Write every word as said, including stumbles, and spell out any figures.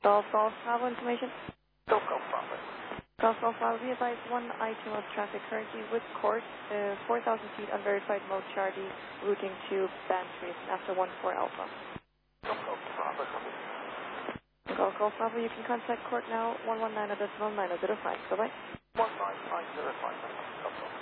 Golf Golf travel information. Golf Golf Bravo. Golf Golf Bravo, we advise one item of traffic currently with course, uh, four thousand feet unverified mode Charlie, routing to Bantry after one four Alpha. Golf Golf Bravo, copy. Golf Golf Bravo, you can contact court now, one one nine decimal nine zero five. Bye-bye. one nine nine zero five.